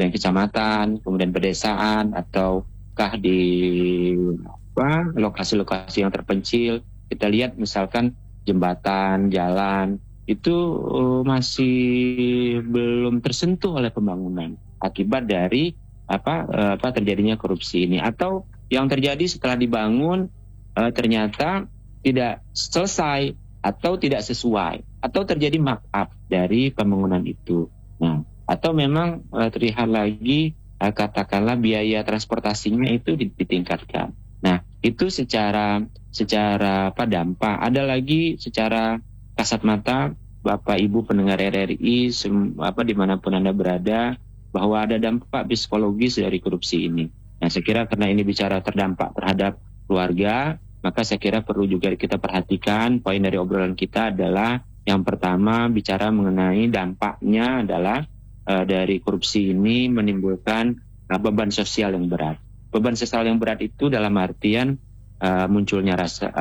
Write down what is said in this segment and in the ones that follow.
kemudian kecamatan, kemudian pedesaan, ataukah di lokasi-lokasi yang terpencil. Kita lihat misalkan jembatan, jalan itu masih belum tersentuh oleh pembangunan akibat dari terjadinya korupsi ini, atau yang terjadi setelah dibangun ternyata tidak selesai atau tidak sesuai, atau terjadi markup dari pembangunan itu. Nah, atau memang terlihat lagi katakanlah biaya transportasinya itu ditingkatkan. Nah, itu secara dampak. Ada lagi secara kasat mata, Bapak Ibu pendengar RRI dimanapun Anda berada, bahwa ada dampak psikologis dari korupsi ini. Nah, saya kira karena ini bicara terdampak terhadap keluarga, maka saya kira perlu juga kita perhatikan. Poin dari obrolan kita adalah yang pertama bicara mengenai dampaknya adalah dari korupsi ini menimbulkan beban sosial yang berat. Beban sosial yang berat itu dalam artian munculnya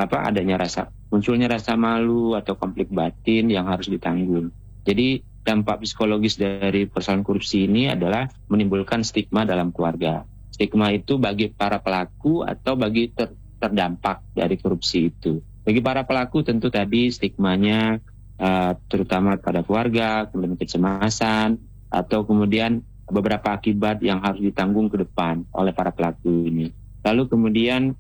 rasa malu atau konflik batin yang harus ditanggung. Jadi dampak psikologis dari persoalan korupsi ini adalah menimbulkan stigma dalam keluarga. Stigma itu bagi para pelaku atau bagi terdampak dari korupsi itu. Bagi para pelaku tentu tadi stigmanya terutama pada keluarga, kemudian kecemasan, atau kemudian beberapa akibat yang harus ditanggung ke depan oleh para pelaku ini. Lalu kemudian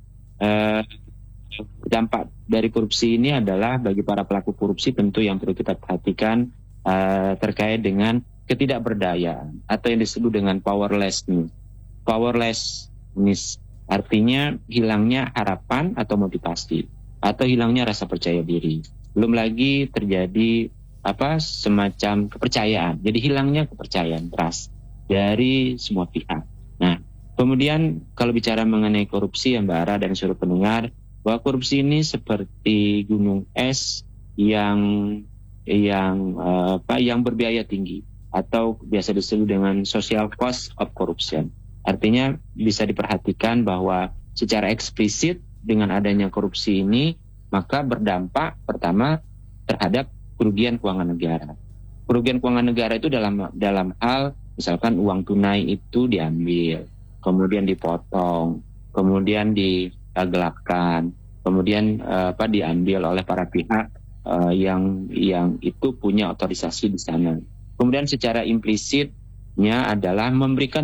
dampak dari korupsi ini adalah bagi para pelaku korupsi tentu yang perlu kita perhatikan terkait dengan ketidakberdayaan atau yang disebut dengan powerlessness. Powerlessness artinya hilangnya harapan atau motivasi, atau hilangnya rasa percaya diri. Belum lagi terjadi semacam kepercayaan. Jadi hilangnya kepercayaan, trust dari semua pihak. Nah, kemudian kalau bicara mengenai korupsi ya Mbak Ara dan seluruh pendengar, bahwa korupsi ini seperti gunung es yang berbiaya tinggi, atau biasa disebut dengan social cost of corruption. Artinya bisa diperhatikan bahwa secara eksplisit dengan adanya korupsi ini maka berdampak pertama terhadap kerugian keuangan negara. Kerugian keuangan negara itu dalam hal misalkan uang tunai itu diambil, kemudian dipotong, kemudian digelapkan, kemudian diambil oleh para pihak yang itu punya otorisasi di sana. Kemudian secara implisitnya adalah memberikan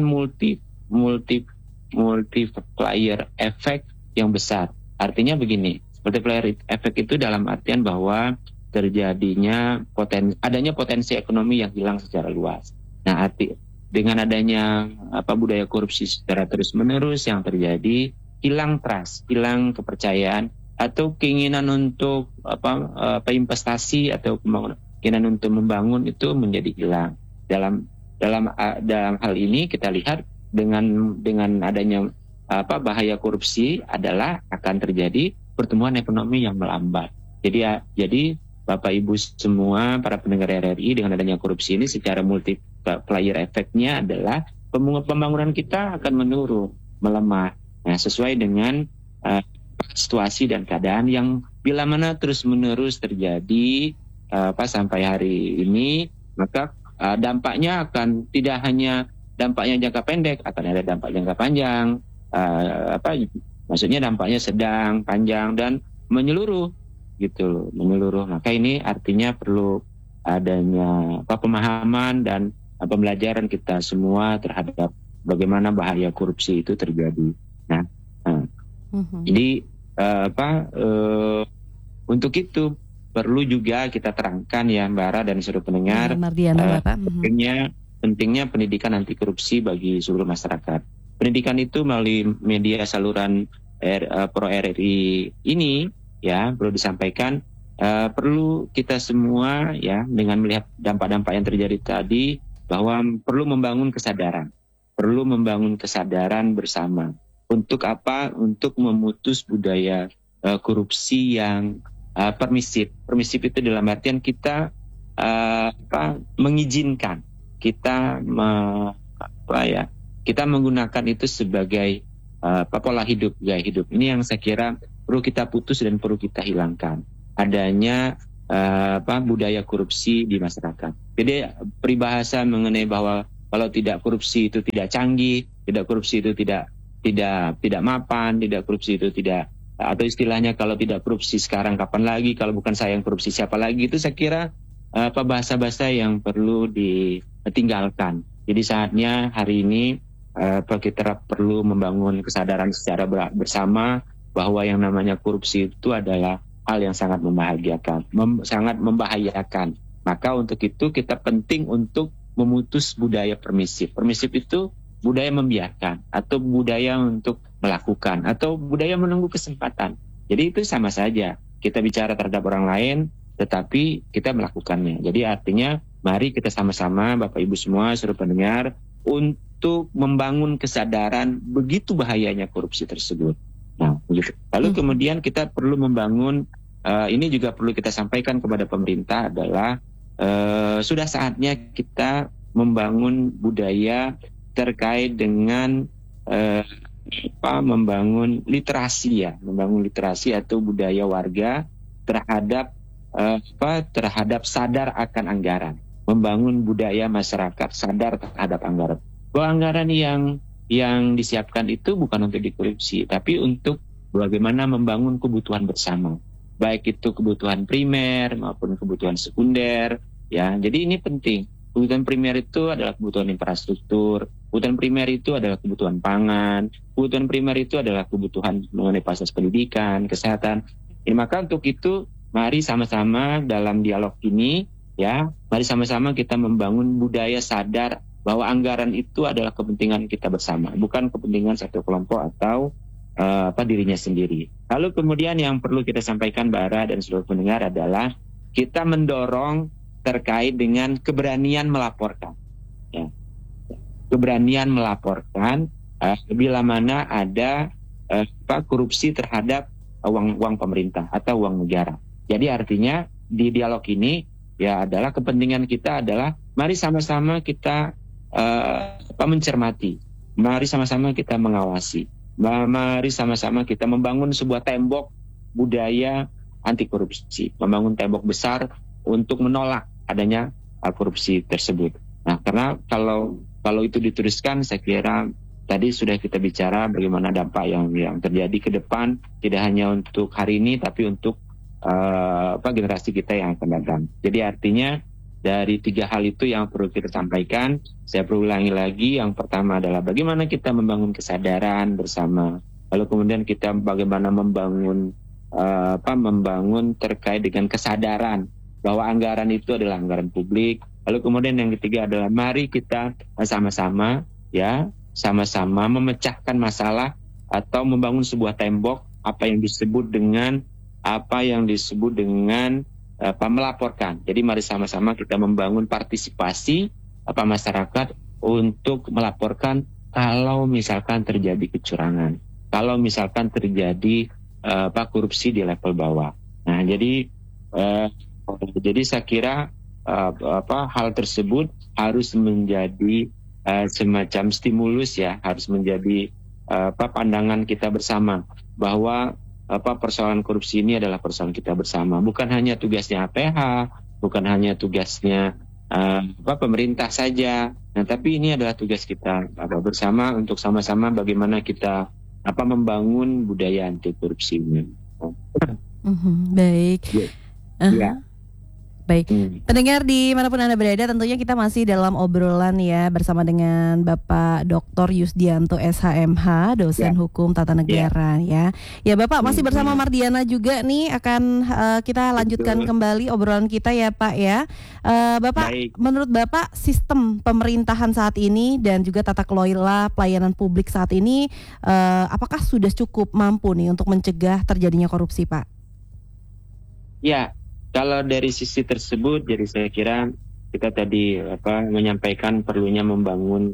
multiplier efek yang besar. Artinya begini, multiplier efek itu dalam artian bahwa terjadinya adanya potensi ekonomi yang hilang secara luas. Nah, dengan adanya budaya korupsi secara terus-menerus yang terjadi, hilang trust, hilang kepercayaan, atau keinginan untuk investasi atau keinginan untuk membangun itu menjadi hilang. Dalam hal ini kita lihat dengan adanya bahaya korupsi adalah akan terjadi pertumbuhan ekonomi yang melambat. Jadi Bapak Ibu semua para pendengar RRI, dengan adanya korupsi ini secara multiplier efeknya adalah pembangunan kita akan menurun, melemah. Nah, sesuai dengan situasi dan keadaan yang bila mana terus-menerus terjadi sampai hari ini, maka dampaknya akan tidak hanya dampaknya jangka pendek, akan ada dampak jangka panjang. Maksudnya dampaknya sedang, panjang, dan menyeluruh. Maka ini artinya perlu adanya pemahaman dan pembelajaran kita semua terhadap bagaimana bahaya korupsi itu terjadi. Jadi untuk itu perlu juga kita terangkan ya Mbak Ara dan seluruh pendengar, pentingnya pendidikan anti korupsi bagi seluruh masyarakat. Pendidikan itu melalui media saluran Pro RRI ini ya perlu disampaikan, perlu kita semua ya dengan melihat dampak-dampak yang terjadi tadi, bahwa perlu membangun kesadaran bersama. Untuk apa? Untuk memutus budaya korupsi yang permisif. Permisif itu dalam artian kita mengizinkan, kita menggunakan itu sebagai pola hidup, gaya hidup. Ini yang saya kira perlu kita putus dan perlu kita hilangkan. Adanya budaya korupsi di masyarakat. Jadi peribahasa mengenai bahwa kalau tidak korupsi itu tidak canggih, tidak korupsi itu tidak mapan, tidak korupsi itu tidak, atau istilahnya kalau tidak korupsi sekarang kapan lagi, kalau bukan saya yang korupsi siapa lagi, itu saya kira bahasa-bahasa yang perlu ditinggalkan. Jadi saatnya hari ini kita perlu membangun kesadaran secara bersama bahwa yang namanya korupsi itu adalah hal yang sangat sangat membahayakan. Maka untuk itu kita penting untuk memutus budaya permisif. Permisif itu budaya membiarkan, atau budaya untuk melakukan, atau budaya menunggu kesempatan. Jadi itu sama saja. Kita bicara terhadap orang lain, tetapi kita melakukannya. Jadi artinya mari kita sama-sama, Bapak Ibu semua, seluruh pendengar, untuk membangun kesadaran begitu bahayanya korupsi tersebut. Nah, begitu. Lalu kemudian kita perlu membangun, ini juga perlu kita sampaikan kepada pemerintah adalah sudah saatnya kita membangun budaya terkait dengan membangun literasi atau budaya warga terhadap sadar akan anggaran, membangun budaya masyarakat sadar terhadap anggaran. Bahwa anggaran yang disiapkan itu bukan untuk dikorupsi, tapi untuk bagaimana membangun kebutuhan bersama, baik itu kebutuhan primer maupun kebutuhan sekunder. Ya, jadi ini penting. Kebutuhan primer itu adalah kebutuhan infrastruktur, kebutuhan primer itu adalah kebutuhan pangan, kebutuhan primer itu adalah kebutuhan mengenai fasilitas pendidikan, kesehatan. Maka untuk itu, mari sama-sama dalam dialog ini, ya, mari sama-sama kita membangun budaya sadar bahwa anggaran itu adalah kepentingan kita bersama, bukan kepentingan satu kelompok atau dirinya sendiri. Lalu kemudian yang perlu kita sampaikan, Bara dan seluruh pendengar, adalah kita mendorong terkait dengan keberanian melaporkan. Ya. Keberanian melaporkan bila mana ada korupsi terhadap uang pemerintah atau uang negara. Jadi artinya di dialog ini ya adalah kepentingan kita adalah mari sama-sama kita mencermati, mari sama-sama kita mengawasi, mari sama-sama kita membangun sebuah tembok budaya anti korupsi, membangun tembok besar untuk menolak adanya korupsi tersebut. Nah, karena kalau itu diteruskan, saya kira tadi sudah kita bicara bagaimana dampak yang terjadi ke depan, tidak hanya untuk hari ini, tapi untuk generasi kita yang akan datang. Jadi artinya dari 3 hal itu yang perlu kita sampaikan. Saya perlu ulangi lagi. Yang pertama adalah bagaimana kita membangun kesadaran bersama. Lalu kemudian kita bagaimana membangun terkait dengan kesadaran bahwa anggaran itu adalah anggaran publik. Lalu kemudian yang ketiga adalah mari kita sama-sama memecahkan masalah atau membangun sebuah tembok apa yang disebut dengan melaporkan. Jadi mari sama-sama kita membangun partisipasi masyarakat untuk melaporkan kalau misalkan terjadi kecurangan, kalau misalkan terjadi korupsi di level bawah. Nah, jadi saya kira hal tersebut harus menjadi semacam stimulus, ya, harus menjadi pandangan kita bersama bahwa persoalan korupsi ini adalah persoalan kita bersama, bukan hanya tugasnya APH, bukan hanya tugasnya pemerintah saja. Nah, tapi ini adalah tugas kita bersama untuk sama-sama bagaimana kita membangun budaya anti korupsi ini. Baik. Ya. Baik, pendengar dimanapun Anda berada, tentunya kita masih dalam obrolan ya bersama dengan Bapak Dr. Yusdianto SHMH, dosen hukum tata negara ya. Ya Bapak, masih bersama Mardiana juga nih, akan kita lanjutkan kembali obrolan kita ya Pak ya. Bapak, menurut Bapak sistem pemerintahan saat ini dan juga tata kelola pelayanan publik saat ini, apakah sudah cukup mampu nih untuk mencegah terjadinya korupsi Pak? Ya. Kalau dari sisi tersebut, jadi saya kira kita tadi menyampaikan perlunya membangun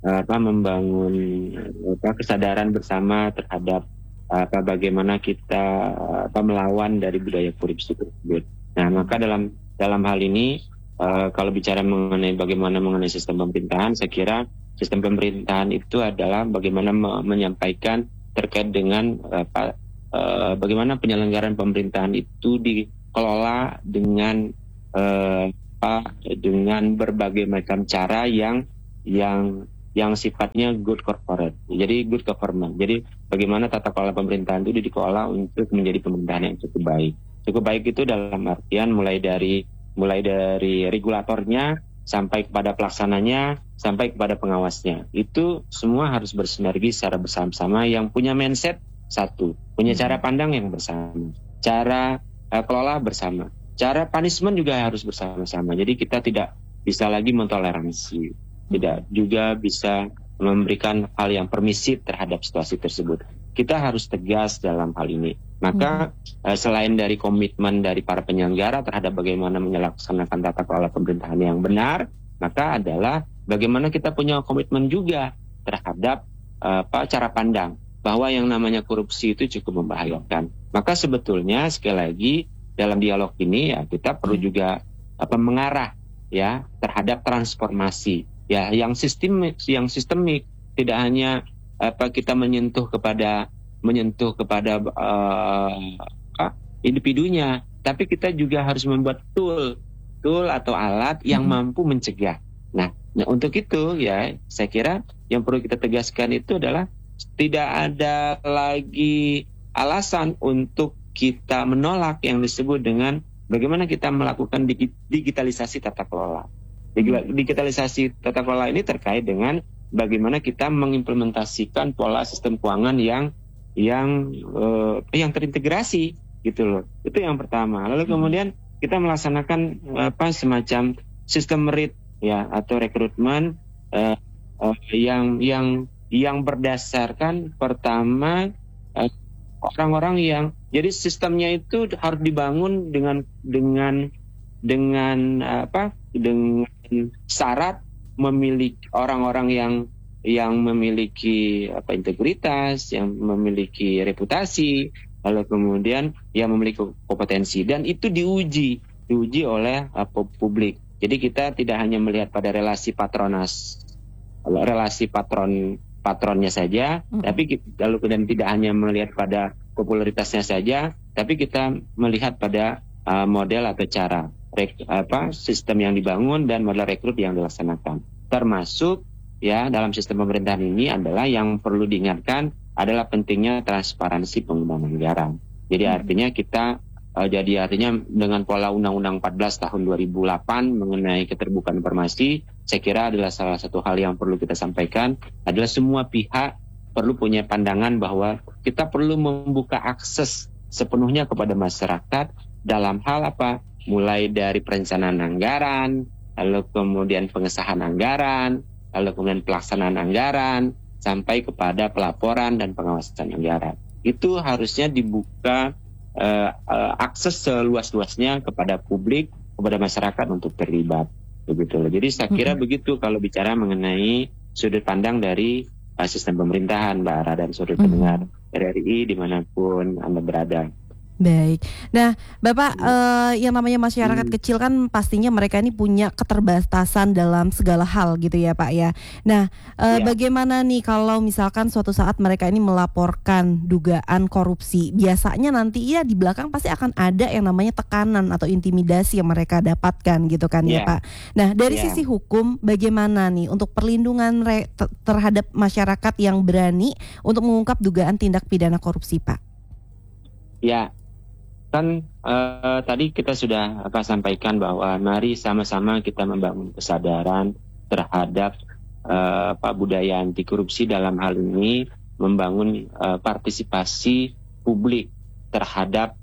kesadaran bersama terhadap bagaimana kita melawan dari budaya korupsi tersebut. Nah, maka dalam hal ini kalau bicara mengenai sistem pemerintahan, saya kira sistem pemerintahan itu adalah bagaimana menyampaikan terkait dengan bagaimana penyelenggaraan pemerintahan itu dikelola dengan berbagai macam cara yang yang sifatnya good corporate. Jadi good government. Jadi bagaimana tata kelola pemerintahan itu dikelola untuk menjadi pemerintahan yang cukup baik. Cukup baik itu dalam artian mulai dari regulatornya sampai kepada pelaksananya, sampai kepada pengawasnya. Itu semua harus bersinergi secara bersama-sama, yang punya mindset satu, punya cara pandang yang bersama, cara kelola bersama, cara punishment juga harus bersama-sama. Jadi kita tidak bisa lagi mentoleransi, tidak juga bisa memberikan hal yang permisif terhadap situasi tersebut. Kita harus tegas dalam hal ini. Maka selain dari komitmen dari para penyelenggara terhadap bagaimana melaksanakan tata kelola pemerintahan yang benar, maka adalah bagaimana kita punya komitmen juga terhadap cara pandang bahwa yang namanya korupsi itu cukup membahayakan. Maka sebetulnya sekali lagi dalam dialog ini ya kita perlu juga mengarah ya terhadap transformasi ya yang sistemik, tidak hanya kita menyentuh kepada individunya, tapi kita juga harus membuat tool atau alat yang mampu mencegah. Nah, untuk itu ya saya kira yang perlu kita tegaskan itu adalah tidak ada lagi alasan untuk kita menolak yang disebut dengan bagaimana kita melakukan digitalisasi tata kelola. Digitalisasi tata kelola ini terkait dengan bagaimana kita mengimplementasikan pola sistem keuangan yang terintegrasi gitu loh. Itu yang pertama. Lalu kemudian kita melaksanakan semacam sistem merit ya atau rekrutmen yang berdasarkan pertama orang-orang yang jadi sistemnya itu harus dibangun dengan syarat memiliki orang-orang yang memiliki integritas, yang memiliki reputasi, lalu kemudian yang memiliki kompetensi, dan itu diuji oleh publik. Jadi kita tidak hanya melihat pada relasi patronnya saja, tapi lalu kemudian tidak hanya melihat pada popularitasnya saja, tapi kita melihat pada model atau cara sistem yang dibangun dan model rekrut yang dilaksanakan. Termasuk ya dalam sistem pemerintahan ini adalah yang perlu diingatkan adalah pentingnya transparansi penggunaan anggaran. Jadi artinya dengan pola Undang-Undang 14 tahun 2008 mengenai keterbukaan informasi, saya kira adalah salah satu hal yang perlu kita sampaikan adalah semua pihak perlu punya pandangan bahwa kita perlu membuka akses sepenuhnya kepada masyarakat dalam hal mulai dari perencanaan anggaran, lalu kemudian pengesahan anggaran, lalu kemudian pelaksanaan anggaran, sampai kepada pelaporan dan pengawasan anggaran. Itu harusnya dibuka akses seluas-luasnya kepada publik, kepada masyarakat untuk terlibat. Begitu. Jadi saya kira begitu kalau bicara mengenai sudut pandang dari sistem pemerintahan, Mbak Ara, dan sudut pendengar RRI dimanapun Anda berada. Baik. Nah, Bapak, yang namanya masyarakat kecil kan pastinya mereka ini punya keterbatasan dalam segala hal gitu ya, Pak ya. Nah, bagaimana nih kalau misalkan suatu saat mereka ini melaporkan dugaan korupsi? Biasanya nanti ya di belakang pasti akan ada yang namanya tekanan atau intimidasi yang mereka dapatkan gitu kan ya, Pak. Nah, dari sisi hukum bagaimana nih untuk perlindungan terhadap masyarakat yang berani untuk mengungkap dugaan tindak pidana korupsi, Pak? Ya. Kan tadi kita sudah sampaikan bahwa mari sama-sama kita membangun kesadaran terhadap budaya anti korupsi, dalam hal ini membangun partisipasi publik terhadap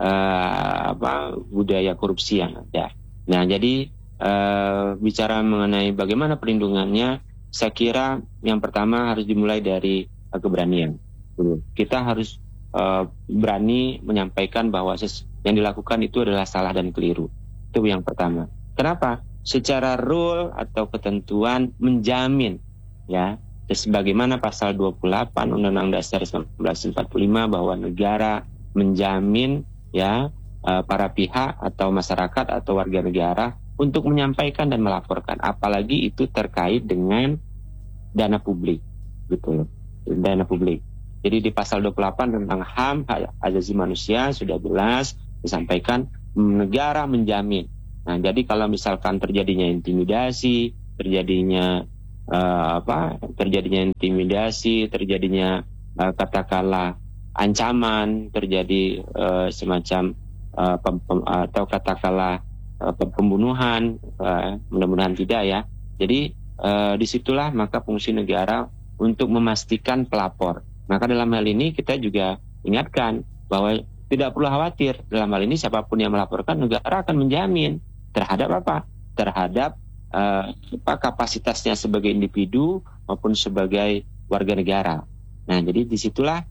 budaya korupsi yang ada. Nah, jadi bicara mengenai bagaimana perlindungannya, saya kira yang pertama harus dimulai dari keberanian. Kita harus berani menyampaikan bahwa yang dilakukan itu adalah salah dan keliru. Itu yang pertama. Kenapa? Secara rule atau ketentuan menjamin ya, sebagaimana pasal 28 Undang-Undang Dasar 1945 bahwa negara menjamin ya para pihak atau masyarakat atau warga negara untuk menyampaikan dan melaporkan, apalagi itu terkait dengan dana publik, gitu, dana publik. Jadi di pasal 28 tentang HAM, hak asasi manusia, sudah jelas disampaikan negara menjamin. Nah, jadi kalau misalkan terjadinya intimidasi, terjadinya terjadinya intimidasi, terjadinya katakanlah ancaman, terjadi semacam atau katakanlah pembunuhan, mudah-mudahan tidak ya. Jadi disitulah maka fungsi negara untuk memastikan pelapor. Maka dalam hal ini kita juga ingatkan bahwa tidak perlu khawatir, dalam hal ini siapapun yang melaporkan, negara akan menjamin terhadap apa? Terhadap kapasitasnya sebagai individu maupun sebagai warga negara. Nah, jadi disitulah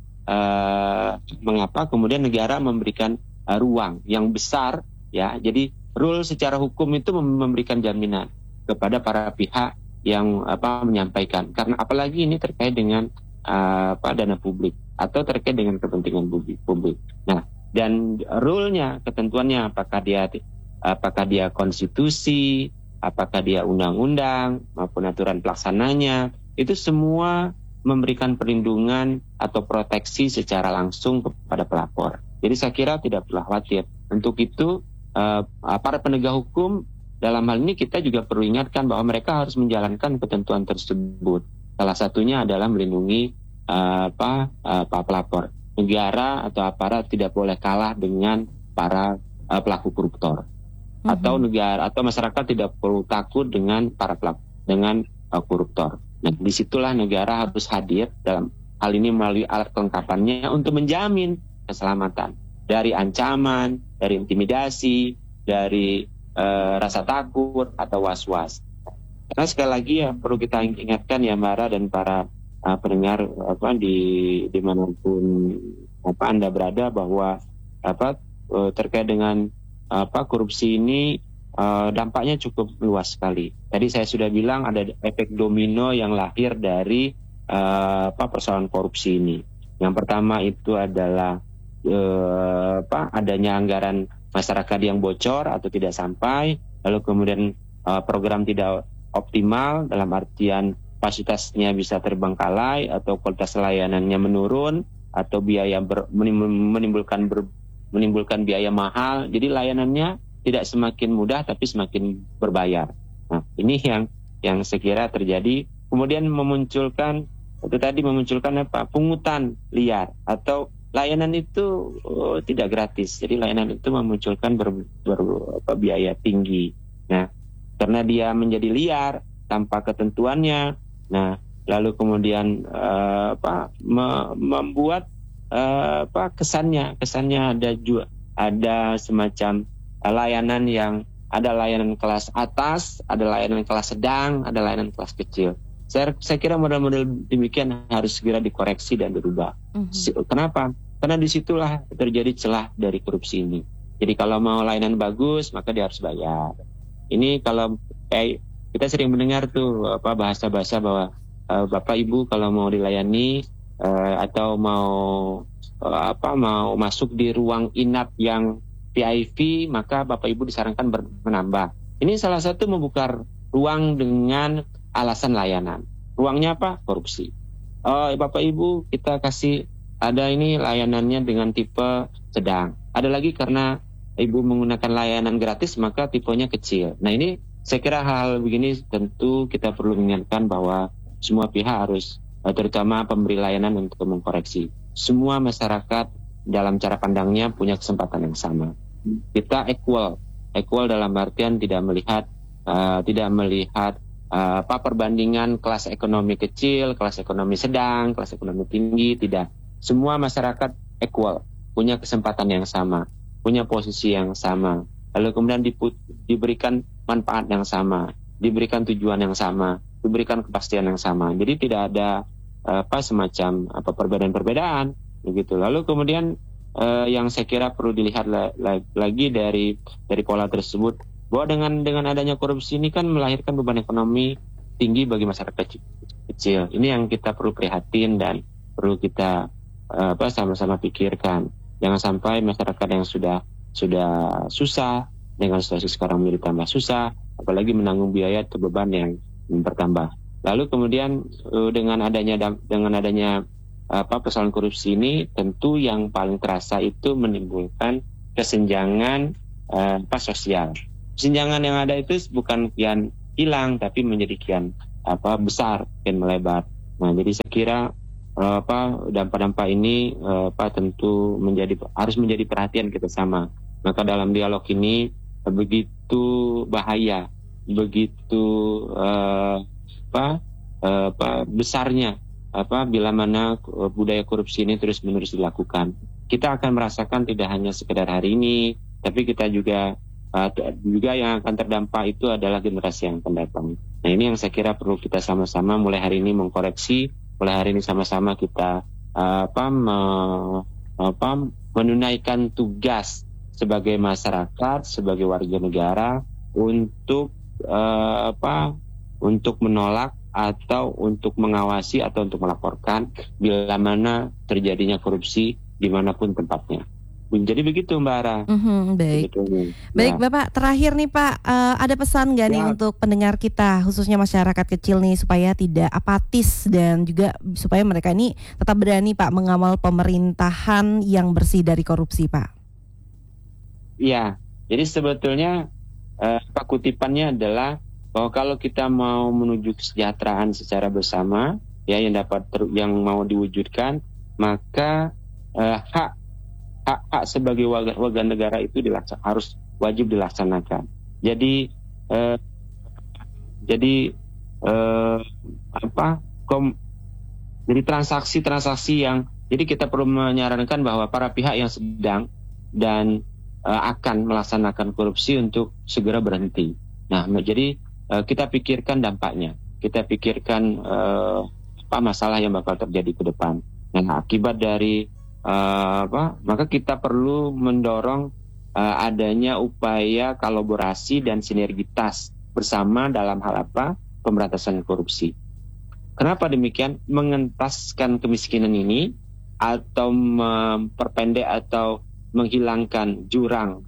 mengapa kemudian negara memberikan ruang yang besar ya. Jadi rule secara hukum itu memberikan jaminan kepada para pihak yang menyampaikan, karena apalagi ini terkait dengan dana publik atau terkait dengan kepentingan publik. Nah, dan rule-nya, ketentuannya apakah dia konstitusi, apakah dia undang-undang maupun aturan pelaksananya, itu semua memberikan perlindungan atau proteksi secara langsung kepada pelapor. Jadi saya kira tidak perlu khawatir. Untuk itu para penegak hukum dalam hal ini kita juga perlu ingatkan bahwa mereka harus menjalankan ketentuan tersebut. Salah satunya adalah melindungi pelapor. Negara atau aparat tidak boleh kalah dengan para pelaku koruptor. Atau negara atau masyarakat tidak perlu takut dengan para pelaku koruptor. Nah, disitulah negara harus hadir dalam hal ini melalui alat kelengkapannya untuk menjamin keselamatan dari ancaman, dari intimidasi, dari rasa takut atau was-was. Karena sekali lagi ya perlu kita ingatkan ya Mara dan para pendengar dimanapun Anda berada bahwa terkait dengan korupsi ini dampaknya cukup luas sekali. Tadi saya sudah bilang ada efek domino yang lahir dari persoalan korupsi ini. Yang pertama itu adalah adanya anggaran masyarakat yang bocor atau tidak sampai, lalu kemudian program tidak optimal dalam artian fasilitasnya bisa terbengkalai atau kualitas layanannya menurun atau biaya menimbulkan biaya mahal. Jadi layanannya tidak semakin mudah tapi semakin berbayar. Nah, ini yang saya kira terjadi. Kemudian memunculkan pungutan liar atau layanan itu tidak gratis. Jadi layanan itu memunculkan biaya tinggi. Nah, karena dia menjadi liar tanpa ketentuannya, nah lalu kemudian membuat kesannya ada semacam layanan yang ada layanan kelas atas, ada layanan kelas sedang, ada layanan kelas kecil. Saya kira model-model demikian harus segera dikoreksi dan dirubah. Kenapa? Karena disitulah terjadi celah dari korupsi ini. Jadi kalau mau layanan bagus, maka dia harus bayar. Ini kalau kita sering mendengar tuh bahasa-bahasa bahwa Bapak Ibu kalau mau dilayani atau mau masuk di ruang inap yang VIP, maka Bapak Ibu disarankan menambah. Ini salah satu membuka ruang dengan alasan layanan. Ruangnya apa? Korupsi. Bapak Ibu kita kasih ada ini layanannya dengan tipe sedang. Ada lagi karena Ibu menggunakan layanan gratis maka tipenya kecil. Nah, ini saya kira hal-hal begini tentu kita perlu mengingatkan bahwa semua pihak harus, terutama pemberi layanan, untuk mengkoreksi. Semua masyarakat dalam cara pandangnya punya kesempatan yang sama. Kita equal dalam artian tidak melihat perbandingan kelas ekonomi kecil, kelas ekonomi sedang, kelas ekonomi tinggi, tidak. Semua masyarakat equal, punya kesempatan yang sama, punya posisi yang sama. Lalu kemudian diberikan manfaat yang sama, diberikan tujuan yang sama, diberikan kepastian yang sama. Jadi tidak ada semacam perbedaan-perbedaan begitu. Lalu kemudian yang saya kira perlu dilihat lagi dari pola tersebut, bahwa dengan adanya korupsi ini kan melahirkan beban ekonomi tinggi bagi masyarakat kecil. Ini yang kita perlu prihatin dan perlu kita sama-sama pikirkan. Jangan sampai masyarakat yang sudah susah dengan situasi sekarang menjadi tambah susah, apalagi menanggung biaya atau beban yang bertambah. Lalu kemudian dengan adanya persoalan korupsi ini, tentu yang paling terasa itu menimbulkan kesenjangan sosial. Kesenjangan yang ada itu bukan kian hilang, tapi menjadi kian besar, makin melebar. Nah, jadi saya kira dampak-dampak ini tentu harus menjadi perhatian kita sama. Maka dalam dialog ini begitu bahaya, begitu besarnya bila mana budaya korupsi ini terus-menerus dilakukan. Kita akan merasakan tidak hanya sekedar hari ini, tapi kita juga yang akan terdampak itu adalah generasi yang akan datang. Nah, ini yang saya kira perlu kita sama-sama mulai hari ini mengkoreksi, mulai hari ini sama-sama kita menunaikan tugas sebagai masyarakat, sebagai warga negara untuk untuk menolak atau untuk mengawasi atau untuk melaporkan bila mana terjadinya korupsi dimanapun tempatnya. Jadi begitu Mbak Ara. Baik. Baik Bapak, terakhir nih Pak, ada pesan nggak nih untuk pendengar kita, khususnya masyarakat kecil nih, supaya tidak apatis dan juga supaya mereka ini tetap berani Pak mengawal pemerintahan yang bersih dari korupsi Pak? Iya, jadi sebetulnya kutipannya adalah bahwa kalau kita mau menuju kesejahteraan secara bersama, ya yang mau diwujudkan, maka hak sebagai warga negara itu harus wajib dilaksanakan. Jadi transaksi yang jadi kita perlu menyarankan bahwa para pihak yang sedang dan akan melaksanakan korupsi untuk segera berhenti. Nah, jadi kita pikirkan dampaknya, kita pikirkan masalah yang bakal terjadi ke depan. Nah, akibat dari maka kita perlu mendorong adanya upaya kolaborasi dan sinergitas bersama dalam hal pemberantasan korupsi. Kenapa demikian? Mengentaskan kemiskinan ini atau memperpendek atau menghilangkan jurang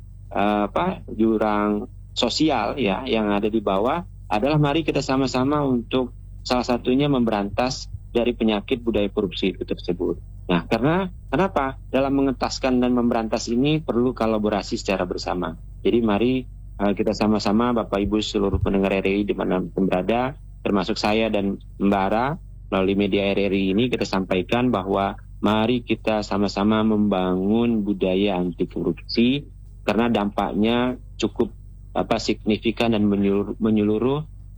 sosial ya yang ada di bawah adalah mari kita sama-sama untuk salah satunya memberantas dari penyakit budaya korupsi itu tersebut. Nah, kenapa? Dalam mengentaskan dan memberantas ini perlu kolaborasi secara bersama. Jadi mari kita sama-sama Bapak Ibu seluruh pendengar RRI di mana pun berada, termasuk saya dan Mbak Ara, melalui media RRI ini kita sampaikan bahwa mari kita sama-sama membangun budaya anti korupsi karena dampaknya cukup signifikan dan menyeluruh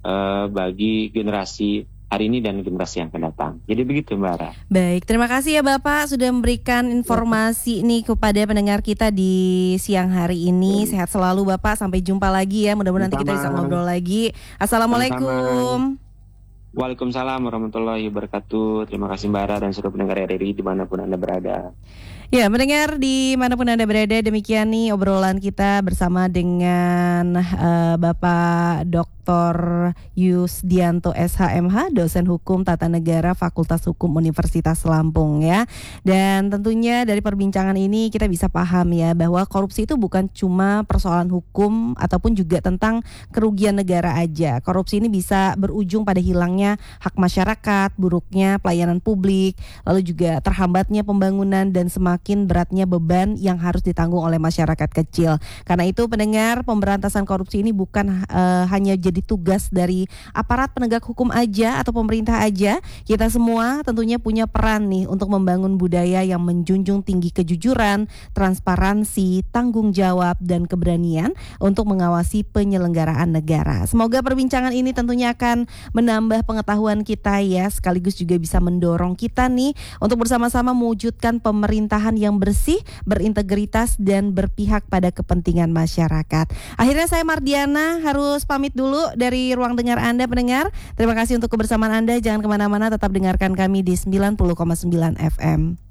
bagi generasi hari ini dan generasi yang akan datang. Jadi begitu Mbak Ara. Baik, terima kasih ya Bapak sudah memberikan informasi nih kepada pendengar kita di siang hari ini. Sehat selalu Bapak, sampai jumpa lagi ya. Mudah-mudahan nanti kita bisa ngobrol lagi. Assalamualaikum. Waalaikumsalam warahmatullahi wabarakatuh. Terima kasih Mbak Ara dan seluruh pendengar RRI dimanapun Anda berada. Ya, mendengar dimanapun Anda berada, demikian nih obrolan kita bersama dengan Bapak Dr. Yusdianto SHMH, dosen hukum tata negara Fakultas Hukum Universitas Lampung ya. Dan tentunya dari perbincangan ini kita bisa paham ya bahwa korupsi itu bukan cuma persoalan hukum ataupun juga tentang kerugian negara aja. Korupsi ini bisa berujung pada hilangnya hak masyarakat, buruknya pelayanan publik, lalu juga terhambatnya pembangunan dan semakin beratnya beban yang harus ditanggung oleh masyarakat kecil. Karena itu pendengar, pemberantasan korupsi ini bukan hanya jadi tugas dari aparat penegak hukum aja atau pemerintah aja. Kita semua tentunya punya peran nih untuk membangun budaya yang menjunjung tinggi kejujuran, transparansi, tanggung jawab dan keberanian untuk mengawasi penyelenggaraan negara. Semoga perbincangan ini tentunya akan menambah pengetahuan kita ya, sekaligus juga bisa mendorong kita nih untuk bersama-sama mewujudkan pemerintahan yang bersih, berintegritas dan berpihak pada kepentingan masyarakat. Akhirnya saya Mardiana harus pamit dulu dari ruang dengar Anda pendengar. Terima kasih untuk kebersamaan Anda. Jangan kemana-mana, tetap dengarkan kami di 90,9 FM.